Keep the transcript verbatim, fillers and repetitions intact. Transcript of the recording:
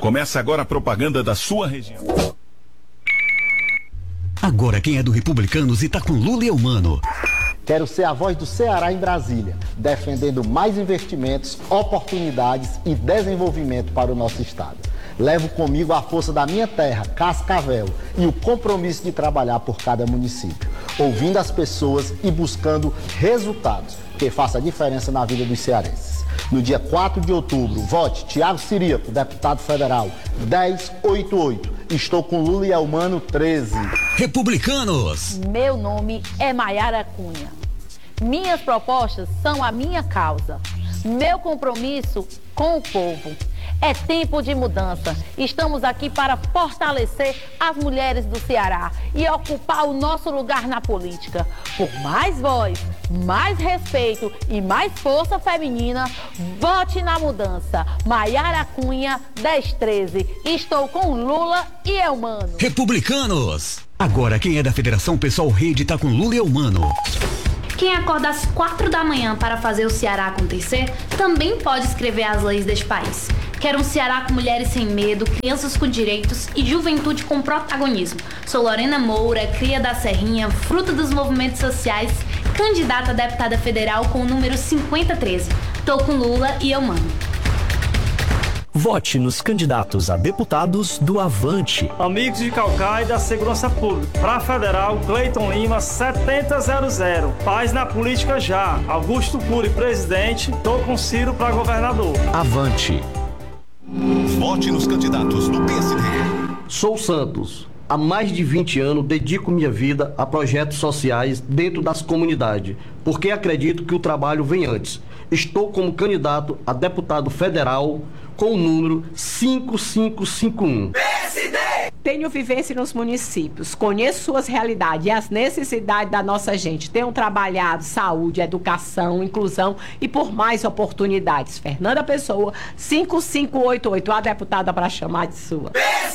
Começa agora a propaganda da sua região. Agora quem é do Republicanos e tá com Lula e Eumano. Quero ser a voz do Ceará em Brasília, defendendo mais investimentos, oportunidades e desenvolvimento para o nosso estado. Levo comigo a força da minha terra, Cascavel, e o compromisso de trabalhar por cada município, ouvindo as pessoas e buscando resultados que façam a diferença na vida dos cearenses. No dia quatro de outubro, vote Tiago Ciríaco, deputado federal, dez oitenta e oito. Estou com Lula e Eumano, treze. Republicanos. Meu nome é Maiara Cunha. Minhas propostas são a minha causa. Meu compromisso com o povo. É tempo de mudança. Estamos aqui para fortalecer as mulheres do Ceará e ocupar o nosso lugar na política. Por mais voz, mais respeito e mais força feminina, vote na mudança. Maiara Cunha, dez treze. Estou com Lula e Eumano. Republicanos. Agora quem é da Federação Pessoal Rede tá com Lula e Eumano. Quem acorda às quatro da manhã para fazer o Ceará acontecer, também pode escrever as leis deste país. Quero um Ceará com mulheres sem medo, crianças com direitos e juventude com protagonismo. Sou Lorena Moura, cria da Serrinha, fruto dos movimentos sociais, candidata a deputada federal com o número cinquenta treze. Tô com Lula e Eumano. Vote nos candidatos a deputados do Avante. Amigos de Caucaia da Segurança Pública. Para Federal, Cleiton Lima, setenta zero zero. Paz na política já. Augusto Cury, presidente. Tô com Ciro para governador. Avante. Vote nos candidatos do P S D. Sou Santos. Há mais de vinte anos dedico minha vida a projetos sociais dentro das comunidades, porque acredito que o trabalho vem antes. Estou como candidato a deputado federal com o número cinco cinco cinco um. P S D! Tenho vivência nos municípios, conheço suas realidades e as necessidades da nossa gente. Tenho trabalhado saúde, educação, inclusão e por mais oportunidades. Fernanda Pessoa, cinco cinco oito oito, a deputada para chamar de sua. P S D!